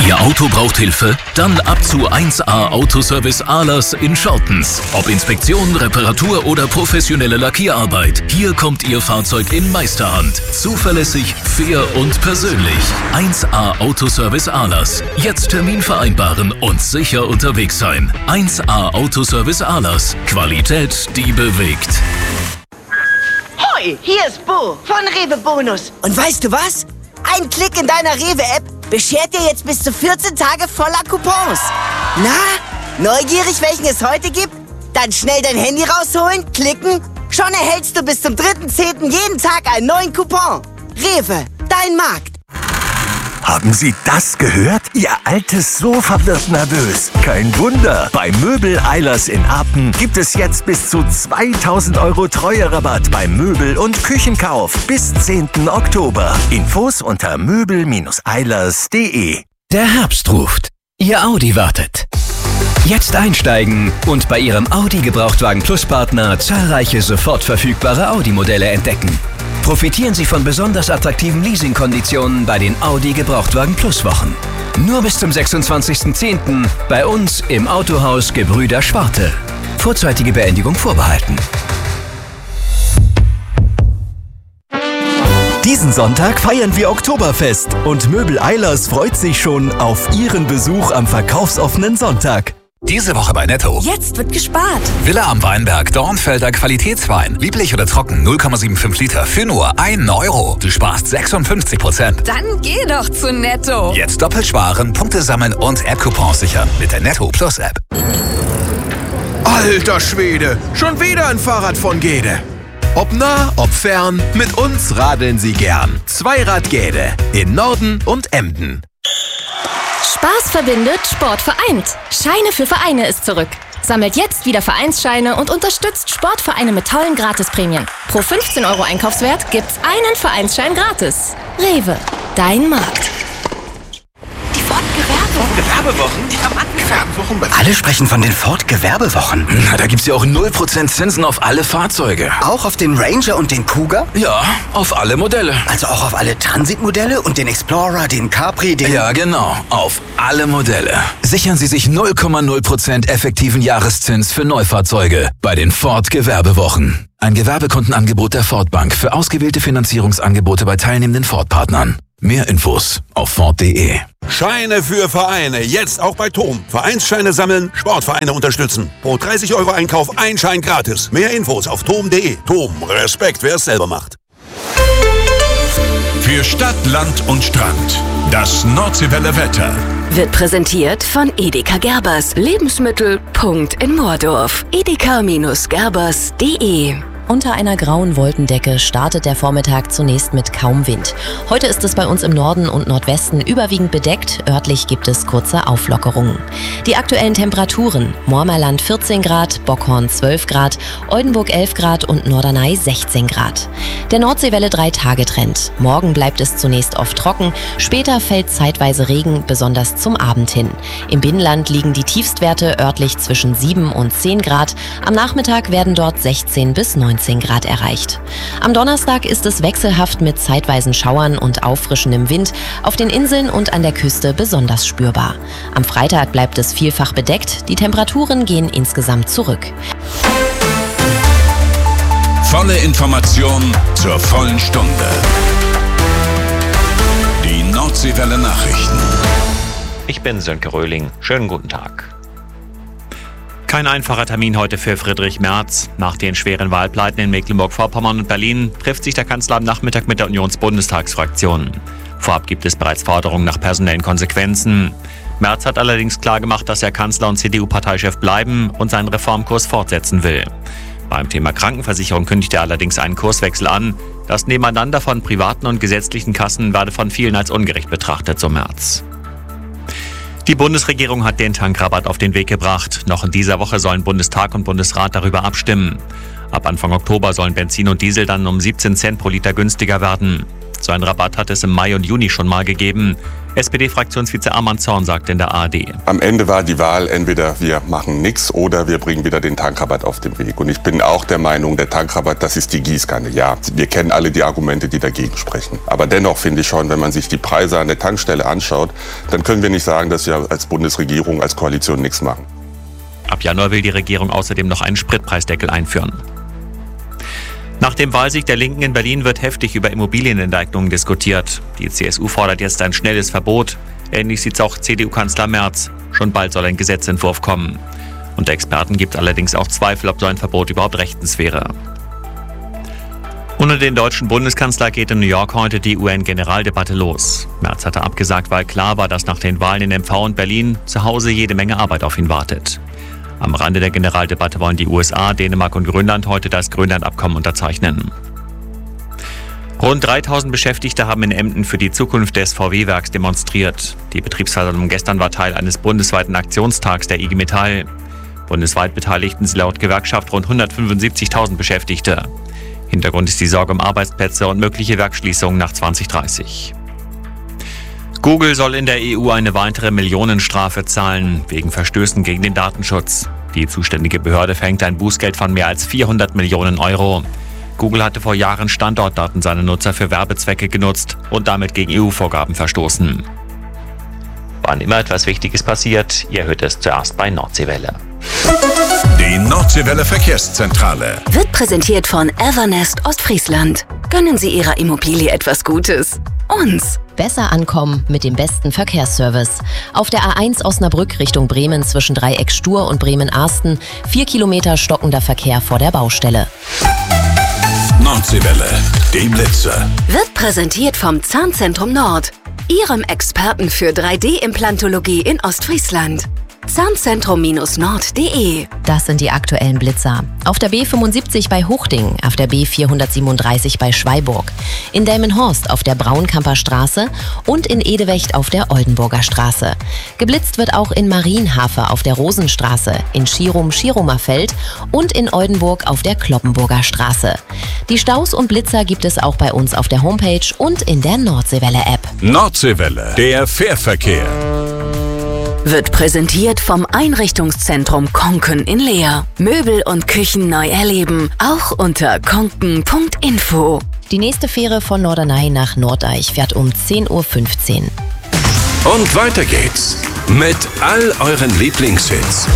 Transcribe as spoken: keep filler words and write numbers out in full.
Ihr Auto braucht Hilfe? Dann ab zu eins A Autoservice Ahlers in Schortens. Ob Inspektion, Reparatur oder professionelle Lackierarbeit. Hier kommt Ihr Fahrzeug in Meisterhand. Zuverlässig, fair und persönlich. eins A Autoservice Ahlers. Jetzt Termin vereinbaren und sicher unterwegs sein. eins A Autoservice Ahlers. Qualität, die bewegt. Hoi, hier ist Bo von Rewe Bonus. Und weißt du was? Ein Klick in deiner Rewe-App beschert dir jetzt bis zu vierzehn Tage voller Coupons. Na, neugierig, welchen es heute gibt? Dann schnell dein Handy rausholen, klicken. Schon erhältst du bis zum dritten zehnten jeden Tag einen neuen Coupon. Rewe, dein Markt. Haben Sie das gehört? Ihr Altes Sofa wird nervös. Kein Wunder. Bei Möbel Eilers in Apen gibt es jetzt bis zu zweitausend Euro Treuerabatt beim Möbel- und Küchenkauf. Bis zehnten Oktober. Infos unter möbel eilers punkt de. Der Herbst ruft. Ihr Audi wartet. Jetzt einsteigen und bei Ihrem Audi Gebrauchtwagen Plus Partner zahlreiche sofort verfügbare Audi-Modelle entdecken. Profitieren Sie von besonders attraktiven Leasingkonditionen bei den Audi Gebrauchtwagen Plus Wochen. Nur bis zum sechsundzwanzigsten zehnten bei uns im Autohaus Gebrüder Schwarte. Vorzeitige Beendigung vorbehalten. Diesen Sonntag feiern wir Oktoberfest und Möbel Eilers freut sich schon auf Ihren Besuch am verkaufsoffenen Sonntag. Diese Woche bei Netto. Jetzt wird gespart. Villa am Weinberg, Dornfelder Qualitätswein. Lieblich oder trocken, null Komma fünfundsiebzig Liter für nur einen Euro. Du sparst sechsundfünfzig Prozent. Dann geh doch zu Netto. Jetzt doppelt sparen, Punkte sammeln und App-Coupons sichern mit der Netto Plus App. Alter Schwede, schon wieder ein Fahrrad von Gede. Ob nah, ob fern, mit uns radeln Sie gern. Zweirad Gede in Norden und Emden. Spaß verbindet, Sport vereint. Scheine für Vereine ist zurück. Sammelt jetzt wieder Vereinsscheine und unterstützt Sportvereine mit tollen Gratisprämien. Pro fünfzehn Euro Einkaufswert gibt's einen Vereinsschein gratis. Rewe, dein Markt. Die Ford-Gewerbewochen. Die haben angefangen. Alle sprechen von den Ford-Gewerbewochen. Na, da gibt's ja auch null Prozent Zinsen auf alle Fahrzeuge. Auch auf den Ranger und den Cougar? Ja, auf alle Modelle. Also auch auf alle Transit-Modelle und den Explorer, den Capri, den... Ja, genau. Auf alle Modelle. Sichern Sie sich null Komma null Prozent effektiven Jahreszins für Neufahrzeuge bei den Ford-Gewerbewochen. Ein Gewerbekundenangebot der Ford Bank für ausgewählte Finanzierungsangebote bei teilnehmenden Ford-Partnern. Mehr Infos auf Ford punkt de. Scheine für Vereine, jetzt auch bei Tom. Vereinsscheine sammeln, Sportvereine unterstützen. Pro dreißig Euro Einkauf ein Schein gratis. Mehr Infos auf tom punkt de. Tom, Respekt, wer es selber macht. Für Stadt, Land und Strand. Das Nordseewelle Wetter. Wird präsentiert von Edeka Gerbers. Lebensmittel, Punkt in Moordorf. edeka Gerbers punkt de. Unter einer grauen Wolkendecke startet der Vormittag zunächst mit kaum Wind. Heute ist es bei uns im Norden und Nordwesten überwiegend bedeckt. Örtlich gibt es kurze Auflockerungen. Die aktuellen Temperaturen: Moormerland vierzehn Grad, Bockhorn zwölf Grad, Oldenburg elf Grad und Norderney sechzehn Grad. Der Nordseewelle drei Tage Trend. Morgen bleibt es zunächst oft trocken, später fällt zeitweise Regen, besonders zum Abend hin. Im Binnenland liegen die Tiefstwerte örtlich zwischen sieben und zehn Grad. Am Nachmittag werden dort sechzehn bis neunzehn Grad erreicht. Am Donnerstag ist es wechselhaft mit zeitweisen Schauern und auffrischendem Wind, auf den Inseln und an der Küste besonders spürbar. Am Freitag bleibt es vielfach bedeckt, die Temperaturen gehen insgesamt zurück. Volle Information zur vollen Stunde. Die Nordseewelle Nachrichten. Ich bin Sönke Röhling. Schönen guten Tag. Kein einfacher Termin heute für Friedrich Merz. Nach den schweren Wahlpleiten in Mecklenburg-Vorpommern und Berlin trifft sich der Kanzler am Nachmittag mit der Unionsbundestagsfraktion. Vorab gibt es bereits Forderungen nach personellen Konsequenzen. Merz hat allerdings klargemacht, dass er Kanzler und C D U-Parteichef bleiben und seinen Reformkurs fortsetzen will. Beim Thema Krankenversicherung kündigt er allerdings einen Kurswechsel an. Das Nebeneinander von privaten und gesetzlichen Kassen werde von vielen als ungerecht betrachtet, so Merz. Die Bundesregierung hat den Tankrabatt auf den Weg gebracht. Noch in dieser Woche sollen Bundestag und Bundesrat darüber abstimmen. Ab Anfang Oktober sollen Benzin und Diesel dann um siebzehn Cent pro Liter günstiger werden. So einen Rabatt hat es im Mai und Juni schon mal gegeben. S P D-Fraktionsvize Arman Zorn sagt in der A R D. Am Ende war die Wahl, entweder wir machen nichts oder wir bringen wieder den Tankrabatt auf den Weg. Und ich bin auch der Meinung, der Tankrabatt, das ist die Gießkanne. Ja, wir kennen alle die Argumente, die dagegen sprechen. Aber dennoch finde ich schon, wenn man sich die Preise an der Tankstelle anschaut, dann können wir nicht sagen, dass wir als Bundesregierung, als Koalition nichts machen. Ab Januar will die Regierung außerdem noch einen Spritpreisdeckel einführen. Nach dem Wahlsieg der Linken in Berlin wird heftig über Immobilienenteignungen diskutiert. Die C S U fordert jetzt ein schnelles Verbot. Ähnlich sieht es auch C D U-Kanzler Merz. Schon bald soll ein Gesetzentwurf kommen. Unter Experten gibt allerdings auch Zweifel, ob so ein Verbot überhaupt rechtens wäre. Ohne den deutschen Bundeskanzler geht in New York heute die U N-Generaldebatte los. Merz hatte abgesagt, weil klar war, dass nach den Wahlen in M V und Berlin zu Hause jede Menge Arbeit auf ihn wartet. Am Rande der Generaldebatte wollen die U S A, Dänemark und Grönland heute das Grönland-Abkommen unterzeichnen. Rund dreitausend Beschäftigte haben in Emden für die Zukunft des V W-Werks demonstriert. Die Betriebsversammlung gestern war Teil eines bundesweiten Aktionstags der I G Metall. Bundesweit beteiligten sie laut Gewerkschaft rund hundertfünfundsiebzigtausend Beschäftigte. Hintergrund ist die Sorge um Arbeitsplätze und mögliche Werksschließungen nach zwanzig dreißig. Google soll in der E U eine weitere Millionenstrafe zahlen, wegen Verstößen gegen den Datenschutz. Die zuständige Behörde verhängt ein Bußgeld von mehr als vierhundert Millionen Euro. Google hatte vor Jahren Standortdaten seiner Nutzer für Werbezwecke genutzt und damit gegen E U-Vorgaben verstoßen. Wann immer etwas Wichtiges passiert, ihr hört es zuerst bei Nordseewelle. Die Nordseewelle Verkehrszentrale wird präsentiert von Evernest Ostfriesland. Gönnen Sie Ihrer Immobilie etwas Gutes. Uns. Besser ankommen mit dem besten Verkehrsservice. Auf der A eins Osnabrück Richtung Bremen zwischen Dreieck Stur und Bremen-Arsten. Vier Kilometer stockender Verkehr vor der Baustelle. Nordseewelle, die Blitzer. Wird präsentiert vom Zahnzentrum Nord. Ihrem Experten für drei D-Implantologie in Ostfriesland. Zahnzentrum Nord punkt de. Das sind die aktuellen Blitzer. Auf der B fünfundsiebzig bei Hochding, auf der B vierhundertsiebenunddreißig bei Schweiburg, in Delmenhorst auf der Braunkamper Straße und in Edewecht auf der Oldenburger Straße. Geblitzt wird auch in Marienhafe auf der Rosenstraße, in Schirum-Schirumerfeld und in Oldenburg auf der Kloppenburger Straße. Die Staus und Blitzer gibt es auch bei uns auf der Homepage und in der Nordseewelle-App. Nordseewelle, der Fährverkehr. Wird präsentiert vom Einrichtungszentrum Konken in Leer. Möbel und Küchen neu erleben, auch unter konken punkt info. Die nächste Fähre von Norderney nach Nordeich fährt um zehn Uhr fünfzehn. Und weiter geht's mit all euren Lieblingshits.